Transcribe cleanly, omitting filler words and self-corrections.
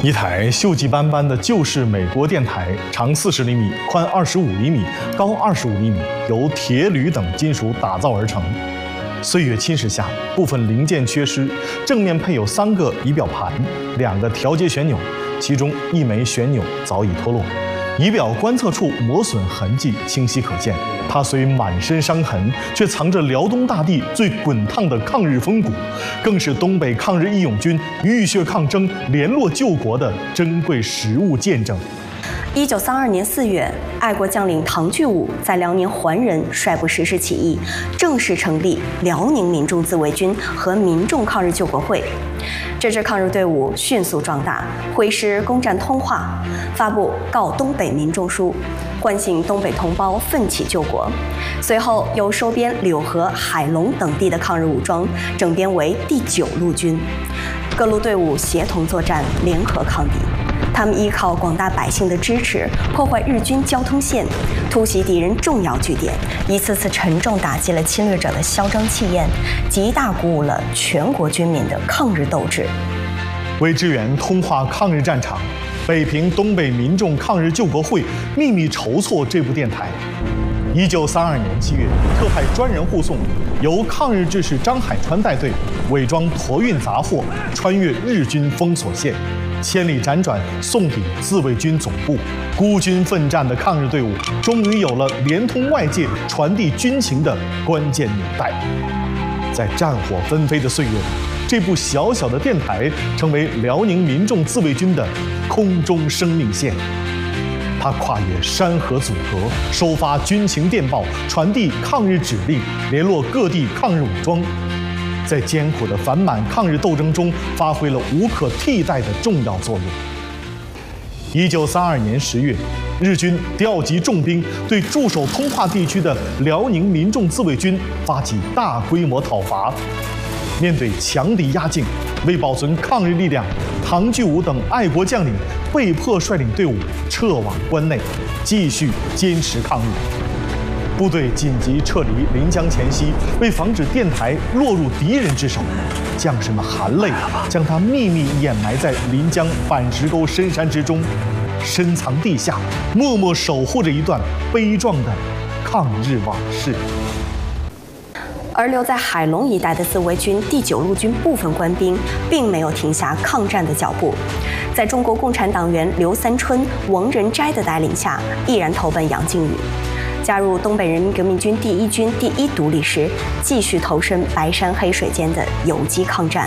一台锈迹斑斑的旧式美国电台，长40厘米，宽25厘米，高25厘米，由铁铝等金属打造而成。岁月侵蚀下，部分零件缺失，正面配有3个仪表盘、2个调节旋钮，其中1枚旋钮早已脱落。仪表观测处磨损痕迹清晰可见，它虽满身伤痕，却藏着辽东大地最滚烫的抗日风骨，更是东北抗日义勇军浴血抗争、联络救国的珍贵实物见证。 1932年4月，爱国将领唐聚武在辽宁桓仁率部实施起义，正式成立辽宁民众自卫军和民众抗日救国会。这支抗日队伍迅速壮大，挥师攻占通化，发布告东北民众书，唤醒东北同胞奋起救国。随后又收编柳河、海龙等地的抗日武装，整编为第9路军。各路队伍协同作战，联合抗敌。他们依靠广大百姓的支持，破坏日军交通线，突袭敌人重要据点，一次次沉重打击了侵略者的嚣张气焰，极大鼓舞了全国军民的抗日斗志。 为支援通化抗日战场，北平东北民众抗日救国会秘密筹措这部电台。1932年7月，特派专人护送，由抗日志士张海川带队，伪装驮运杂货，穿越日军封锁线，千里辗转送抵自卫军总部。孤军奋战的抗日队伍，终于有了连通外界、传递军情的关键纽带。在战火纷飞的岁月里，这部小小的电台成为辽宁民众自卫军的空中生命线。它跨越山河阻隔，收发军情电报，传递抗日指令，联络各地抗日武装，在艰苦的反满抗日斗争中发挥了无可替代的重要作用。1932年10月，日军调集重兵，对驻守通化地区的辽宁民众自卫军发起大规模讨伐。面对强敌压境，为保存抗日力量，唐聚武等爱国将领被迫率领队伍撤往关内，继续坚持抗日。部队紧急撤离临江前夕，为防止电台落入敌人之手，将士们含泪将它秘密掩埋在临江板石沟深山之中，深藏地下，默默守护着一段悲壮的抗日往事。 而留在海龙一带的自卫军第9路军部分官兵，并没有停下抗战的脚步，在中国共产党员刘三春、王仁斋的带领下，毅然投奔杨靖宇，加入东北人民革命军第1军第1独立师，继续投身白山黑水间的游击抗战。